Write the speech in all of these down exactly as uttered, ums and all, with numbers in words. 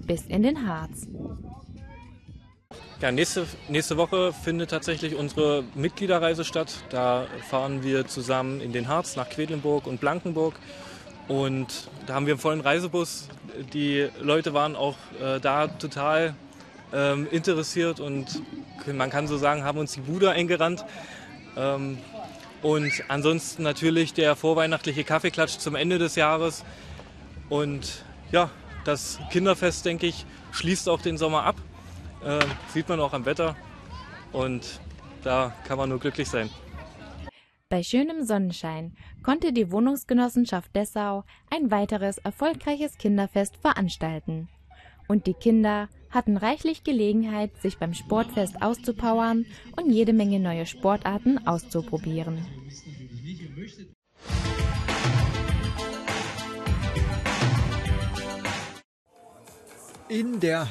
bis in den Harz. Ja, nächste, nächste Woche findet tatsächlich unsere Mitgliederreise statt. Da fahren wir zusammen in den Harz nach Quedlinburg und Blankenburg. Und da haben wir einen vollen Reisebus. Die Leute waren auch äh, da total ähm, interessiert und man kann so sagen, haben uns die Bude eingerannt. Ähm, und ansonsten natürlich der vorweihnachtliche Kaffeeklatsch zum Ende des Jahres. Und ja, das Kinderfest, denke ich, schließt auch den Sommer ab. Äh, sieht man auch am Wetter und da kann man nur glücklich sein. Bei schönem Sonnenschein konnte die Wohnungsgenossenschaft Dessau ein weiteres erfolgreiches Kinderfest veranstalten. Und die Kinder hatten reichlich Gelegenheit, sich beim Sportfest auszupowern und jede Menge neue Sportarten auszuprobieren. In der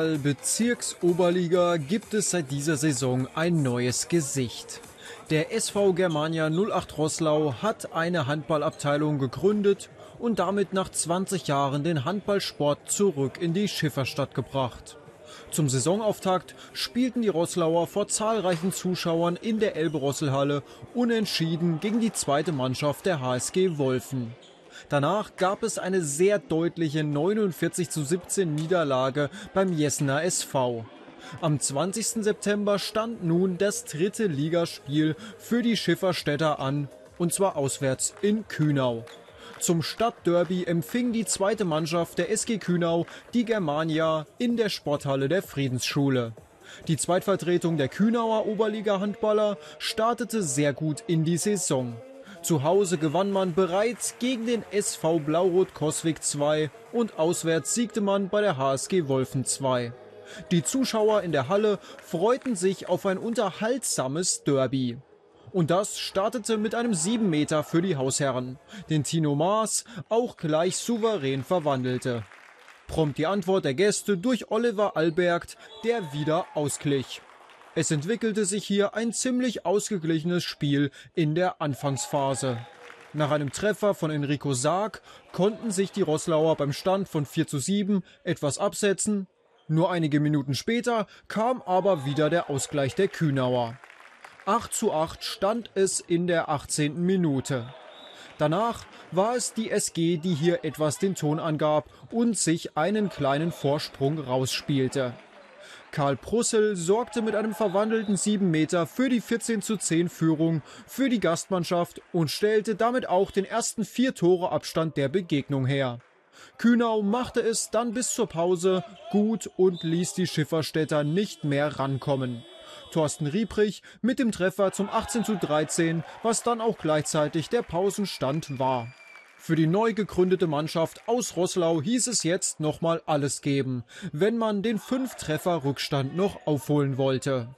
Handball-Bezirksoberliga gibt es seit dieser Saison ein neues Gesicht. Der S V Germania null acht Roßlau hat eine Handballabteilung gegründet und damit nach zwanzig Jahren den Handballsport zurück in die Schifferstadt gebracht. Zum Saisonauftakt spielten die Roßlauer vor zahlreichen Zuschauern in der Elbe-Roßl-Halle unentschieden gegen die zweite Mannschaft der H S G Wolfen. Danach gab es eine sehr deutliche neunundvierzig zu siebzehn Niederlage beim Jessener S V. Am zwanzigsten September stand nun das dritte Ligaspiel für die Schifferstädter an, und zwar auswärts in Kühnau. Zum Stadtderby empfing die zweite Mannschaft der S G Kühnau die Germania in der Sporthalle der Friedensschule. Die Zweitvertretung der Kühnauer Oberliga-Handballer startete sehr gut in die Saison. Zu Hause gewann man bereits gegen den S V Blau-Rot-Coswig zwei und auswärts siegte man bei der H S G Wolfen zwei. Die Zuschauer in der Halle freuten sich auf ein unterhaltsames Derby. Und das startete mit einem sieben Meter für die Hausherren, den Tino Maas auch gleich souverän verwandelte. Prompt die Antwort der Gäste durch Oliver Albergt, der wieder ausglich. Es entwickelte sich hier ein ziemlich ausgeglichenes Spiel in der Anfangsphase. Nach einem Treffer von Enrico Sarg konnten sich die Roßlauer beim Stand von vier zu sieben etwas absetzen. Nur einige Minuten später kam aber wieder der Ausgleich der Kühnauer. acht zu acht stand es in der achtzehnten Minute. Danach war es die S G, die hier etwas den Ton angab und sich einen kleinen Vorsprung rausspielte. Karl Prussel sorgte mit einem verwandelten sieben Meter für die vierzehn zu zehn Führung für die Gastmannschaft und stellte damit auch den ersten vier Tore Abstand der Begegnung her. Kühnau machte es dann bis zur Pause gut und ließ die Schifferstädter nicht mehr rankommen. Thorsten Rieprich mit dem Treffer zum achtzehn zu dreizehn, was dann auch gleichzeitig der Pausenstand war. Für die neu gegründete Mannschaft aus Roßlau hieß es jetzt nochmal alles geben, wenn man den Fünf-Treffer-Rückstand noch aufholen wollte.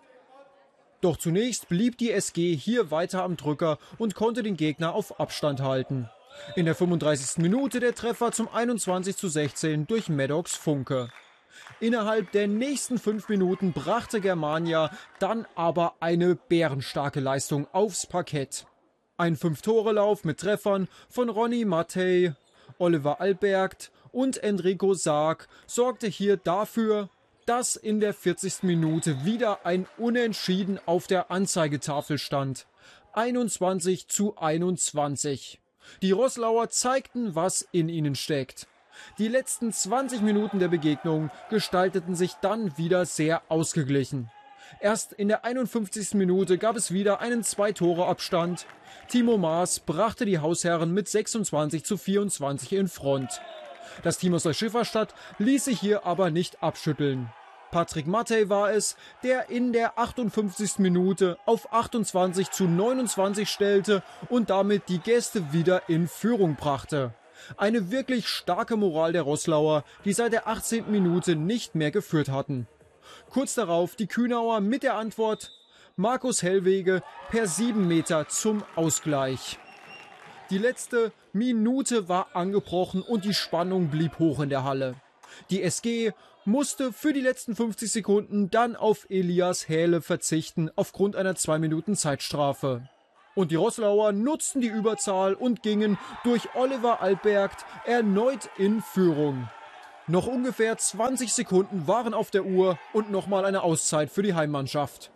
Doch zunächst blieb die S G hier weiter am Drücker und konnte den Gegner auf Abstand halten. In der fünfunddreißigsten Minute der Treffer zum einundzwanzig zu sechzehn durch Maddox Funke. Innerhalb der nächsten fünf Minuten brachte Germania dann aber eine bärenstarke Leistung aufs Parkett. Ein Fünf-Tore-Lauf mit Treffern von Ronny Mattei, Oliver Albergt und Enrico Sarg sorgte hier dafür, dass in der vierzigsten Minute wieder ein Unentschieden auf der Anzeigetafel stand. einundzwanzig zu einundzwanzig. Die Roßlauer zeigten, was in ihnen steckt. Die letzten zwanzig Minuten der Begegnung gestalteten sich dann wieder sehr ausgeglichen. Erst in der einundfünfzigsten Minute gab es wieder einen Zwei-Tore-Abstand. Timo Maas brachte die Hausherren mit sechsundzwanzig zu vierundzwanzig in Front. Das Team aus der Schifferstadt ließ sich hier aber nicht abschütteln. Patrick Mattei war es, der in der achtundfünfzigsten Minute auf achtundzwanzig zu neunundzwanzig stellte und damit die Gäste wieder in Führung brachte. Eine wirklich starke Moral der Roßlauer, die seit der achtzehnten Minute nicht mehr geführt hatten. Kurz darauf die Kühnauer mit der Antwort Markus Hellwege per sieben Meter zum Ausgleich. Die letzte Minute war angebrochen und die Spannung blieb hoch in der Halle. Die S G musste für die letzten fünfzig Sekunden dann auf Elias Hähle verzichten aufgrund einer zwei Minuten Zeitstrafe. Und die Roßlauer nutzten die Überzahl und gingen durch Oliver Albergt erneut in Führung. Noch ungefähr zwanzig Sekunden waren auf der Uhr und nochmal eine Auszeit für die Heimmannschaft.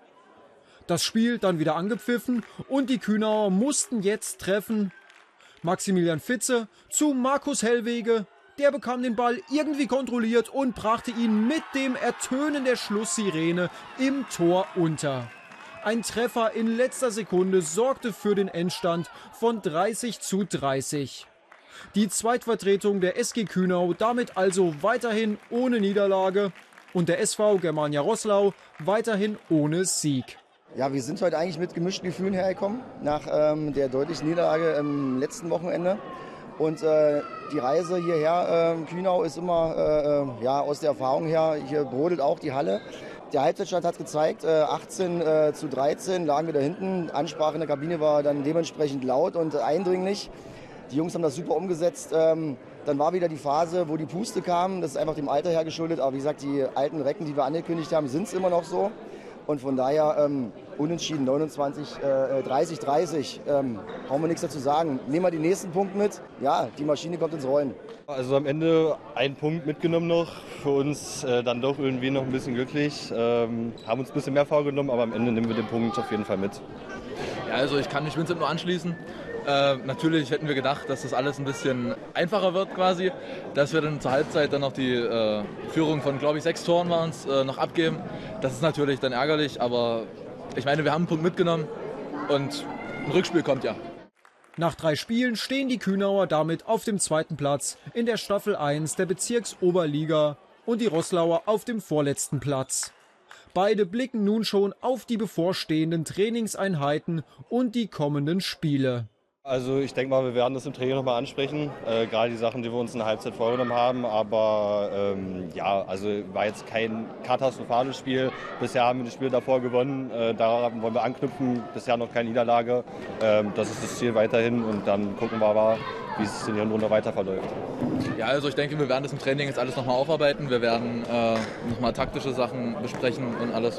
Das Spiel dann wieder angepfiffen und die Kühnauer mussten jetzt treffen. Maximilian Fitze zu Markus Hellwege. Der bekam den Ball irgendwie kontrolliert und brachte ihn mit dem Ertönen der Schlusssirene im Tor unter. Ein Treffer in letzter Sekunde sorgte für den Endstand von dreißig zu dreißig. Die Zweitvertretung der S G Kühnau damit also weiterhin ohne Niederlage und der S V Germania Roßlau weiterhin ohne Sieg. Ja, wir sind heute eigentlich mit gemischten Gefühlen hergekommen, nach ähm, der deutlichen Niederlage im letzten Wochenende. Und äh, die Reise hierher, äh, Kühnau, ist immer äh, ja, aus der Erfahrung her, hier brodelt auch die Halle. Der Halbzeitstand hat gezeigt, äh, achtzehn zu dreizehn lagen wir da hinten. Ansprache in der Kabine war dann dementsprechend laut und eindringlich. Die Jungs haben das super umgesetzt. Ähm, dann war wieder die Phase, wo die Puste kam. Das ist einfach dem Alter her geschuldet. Aber wie gesagt, die alten Recken, die wir angekündigt haben, sind es immer noch so. Und von daher ähm, unentschieden neunundzwanzig, dreißig dreißig. Ähm, brauchen wir nichts dazu sagen. Nehmen wir den nächsten Punkt mit. Ja, die Maschine kommt ins Rollen. Also am Ende ein Punkt mitgenommen noch. Für uns äh, dann doch irgendwie noch ein bisschen glücklich. Ähm, haben uns ein bisschen mehr vorgenommen, aber am Ende nehmen wir den Punkt auf jeden Fall mit. Ja, also ich kann mich Vincent nur anschließen. Äh, natürlich hätten wir gedacht, dass das alles ein bisschen einfacher wird quasi, dass wir dann zur Halbzeit dann noch die äh, Führung von, glaube ich, sechs Toren waren es, äh, noch abgeben. Das ist natürlich dann ärgerlich, aber ich meine, wir haben einen Punkt mitgenommen und ein Rückspiel kommt ja. Nach drei Spielen stehen die Kühnauer damit auf dem zweiten Platz in der Staffel eins der Bezirksoberliga und die Roßlauer auf dem vorletzten Platz. Beide blicken nun schon auf die bevorstehenden Trainingseinheiten und die kommenden Spiele. Also ich denke mal, wir werden das im Training nochmal ansprechen, äh, gerade die Sachen, die wir uns in der Halbzeit vorgenommen haben, aber ähm, ja, also war jetzt kein katastrophales Spiel. Bisher haben wir das Spiel davor gewonnen, äh, daran wollen wir anknüpfen, bisher noch keine Niederlage. Ähm, das ist das Ziel weiterhin und dann gucken wir mal, wie es in der Runde weiter verläuft. Ja, also ich denke, wir werden das im Training jetzt alles nochmal aufarbeiten, wir werden äh, nochmal taktische Sachen besprechen und alles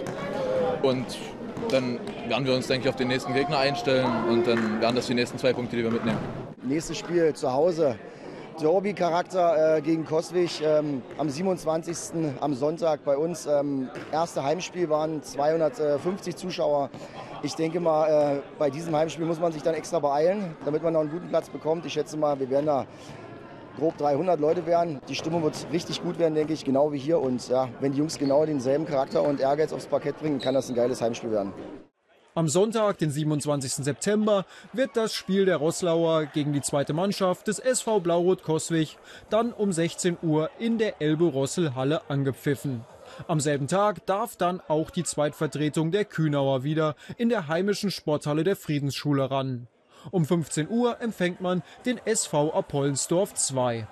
und dann werden wir uns, denke ich, auf den nächsten Gegner einstellen und dann werden das die nächsten zwei Punkte, die wir mitnehmen. Nächstes Spiel zu Hause. Derby-Charakter äh, gegen Coswig ähm, am siebenundzwanzigsten am Sonntag bei uns. Ähm, erste Heimspiel waren zweihundertfünfzig Zuschauer. Ich denke mal, äh, bei diesem Heimspiel muss man sich dann extra beeilen, damit man noch einen guten Platz bekommt. Ich schätze mal, wir werden da grob dreihundert Leute werden. Die Stimmung wird richtig gut werden, denke ich, genau wie hier. Und ja, wenn die Jungs genau denselben Charakter und Ehrgeiz aufs Parkett bringen, kann das ein geiles Heimspiel werden. Am Sonntag, den siebenundzwanzigsten September, wird das Spiel der Roßlauer gegen die zweite Mannschaft des S V Blau-Rot Coswig dann um sechzehn Uhr in der Elbe-Rossel-Halle angepfiffen. Am selben Tag darf dann auch die Zweitvertretung der Kühnauer wieder in der heimischen Sporthalle der Friedensschule ran. Um fünfzehn Uhr empfängt man den S V Apollensdorf zwei.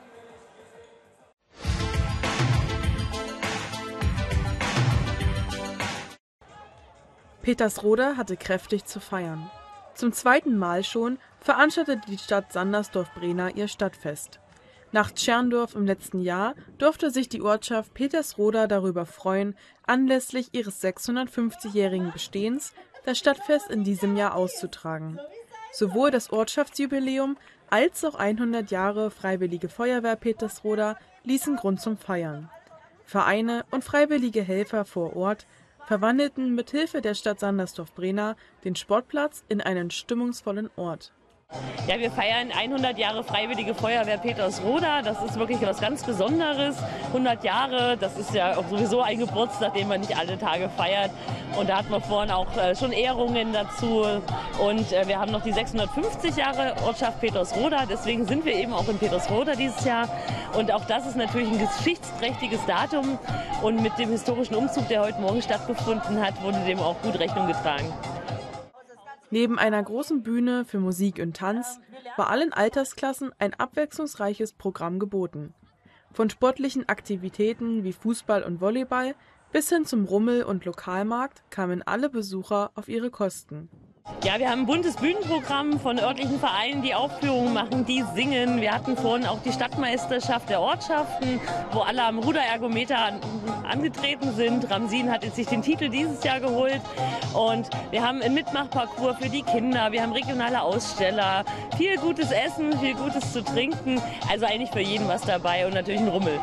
Petersroda hatte kräftig zu feiern. Zum zweiten Mal schon veranstaltete die Stadt Sandersdorf-Brena ihr Stadtfest. Nach Tscherndorf im letzten Jahr durfte sich die Ortschaft Petersroda darüber freuen, anlässlich ihres sechshundertfünfzigjährigen Bestehens das Stadtfest in diesem Jahr auszutragen. Sowohl das Ortschaftsjubiläum als auch hundert Jahre Freiwillige Feuerwehr Petersroda ließen Grund zum Feiern. Vereine und freiwillige Helfer vor Ort verwandelten mit Hilfe der Stadt Sandersdorf-Brena den Sportplatz in einen stimmungsvollen Ort. Ja, wir feiern hundert Jahre Freiwillige Feuerwehr Petersroda. Das ist wirklich was ganz Besonderes. hundert Jahre, das ist ja auch sowieso ein Geburtstag, den man nicht alle Tage feiert. Und da hatten wir vorhin auch äh, schon Ehrungen dazu. Und äh, wir haben noch die sechshundertfünfzig Jahre Ortschaft Petersroda. Deswegen sind wir eben auch in Petersroda dieses Jahr. Und auch das ist natürlich ein geschichtsträchtiges Datum. Und mit dem historischen Umzug, der heute Morgen stattgefunden hat, wurde dem auch gut Rechnung getragen. Neben einer großen Bühne für Musik und Tanz war allen Altersklassen ein abwechslungsreiches Programm geboten. Von sportlichen Aktivitäten wie Fußball und Volleyball bis hin zum Rummel- und Lokalmarkt kamen alle Besucher auf ihre Kosten. Ja, wir haben ein buntes Bühnenprogramm von örtlichen Vereinen, die Aufführungen machen, die singen. Wir hatten vorhin auch die Stadtmeisterschaft der Ortschaften, wo alle am Ruderergometer an, angetreten sind. Ramsin hat jetzt sich den Titel dieses Jahr geholt. Und wir haben einen Mitmachparcours für die Kinder, wir haben regionale Aussteller, viel gutes Essen, viel Gutes zu trinken. Also eigentlich für jeden was dabei und natürlich ein Rummel.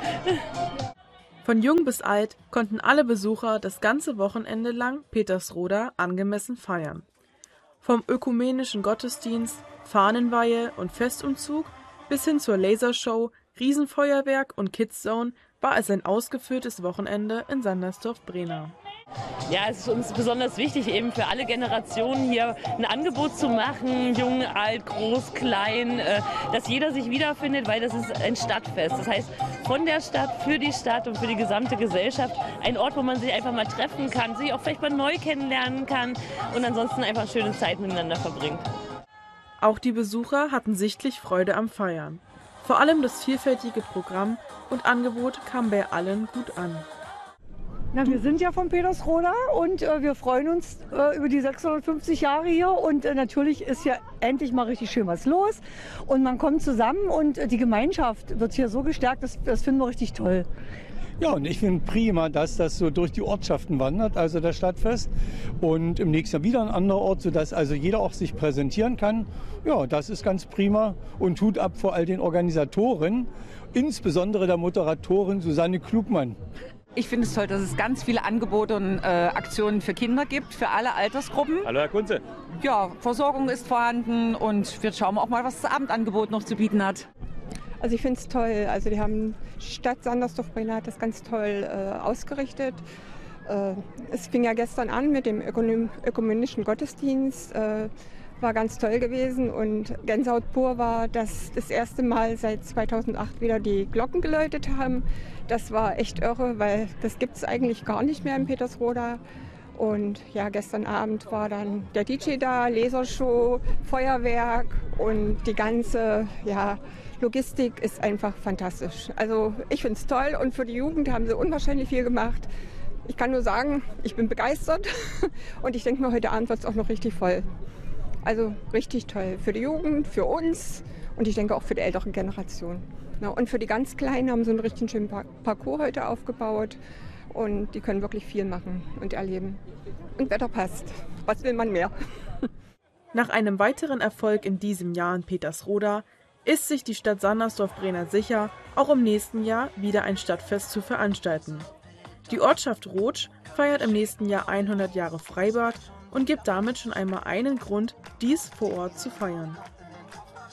Von jung bis alt konnten alle Besucher das ganze Wochenende lang Petersroda angemessen feiern. Vom ökumenischen Gottesdienst, Fahnenweihe und Festumzug bis hin zur Lasershow, Riesenfeuerwerk und Kidzone war es ein ausgeführtes Wochenende in Sandersdorf-Brena. Ja, es ist uns besonders wichtig, eben für alle Generationen hier ein Angebot zu machen, jung, alt, groß, klein, dass jeder sich wiederfindet, weil das ist ein Stadtfest. Das heißt, von der Stadt, für die Stadt und für die gesamte Gesellschaft ein Ort, wo man sich einfach mal treffen kann, sich auch vielleicht mal neu kennenlernen kann und ansonsten einfach schöne Zeit miteinander verbringt. Auch die Besucher hatten sichtlich Freude am Feiern. Vor allem das vielfältige Programm und Angebot kam bei allen gut an. Na, wir sind ja von Petersroda und äh, wir freuen uns äh, über die sechshundertfünfzig Jahre hier und äh, natürlich ist hier endlich mal richtig schön was los und man kommt zusammen und äh, die Gemeinschaft wird hier so gestärkt, das, das finden wir richtig toll. Ja, und ich finde prima, dass das so durch die Ortschaften wandert, also das Stadtfest. Und im nächsten Jahr wieder ein anderer Ort, sodass also jeder auch sich präsentieren kann. Ja, das ist ganz prima und Hut ab vor all den Organisatoren, insbesondere der Moderatorin Susanne Klugmann. Ich finde es toll, dass es ganz viele Angebote und äh, Aktionen für Kinder gibt, für alle Altersgruppen. Hallo Herr Kunze. Ja, Versorgung ist vorhanden und wir schauen auch mal, was das Abendangebot noch zu bieten hat. Also ich finde es toll. Also die haben Stadt Sandersdorf-Brena hat das ganz toll äh, ausgerichtet. Äh, es fing ja gestern an mit dem Ökonom- ökumenischen Gottesdienst. Äh, war ganz toll gewesen und Gänsehaut pur war, dass das erste Mal seit zweitausendacht wieder die Glocken geläutet haben. Das war echt irre, weil das gibt es eigentlich gar nicht mehr in Petersroda. Und ja, gestern Abend war dann der D J da, Lasershow, Feuerwerk und die ganze ja, Logistik ist einfach fantastisch. Also ich finde es toll und für die Jugend haben sie unwahrscheinlich viel gemacht. Ich kann nur sagen, ich bin begeistert und ich denke mir, heute Abend wird es auch noch richtig voll. Also richtig toll für die Jugend, für uns und ich denke auch für die ältere Generation. Ja, und für die ganz Kleinen haben sie einen richtig schönen Parcours heute aufgebaut und die können wirklich viel machen und erleben. Und Wetter passt. Was will man mehr? Nach einem weiteren Erfolg in diesem Jahr in Petersroda ist sich die Stadt Sandersdorf-Brena sicher, auch im nächsten Jahr wieder ein Stadtfest zu veranstalten. Die Ortschaft Rotsch feiert im nächsten Jahr hundert Jahre Freibad und gibt damit schon einmal einen Grund, dies vor Ort zu feiern.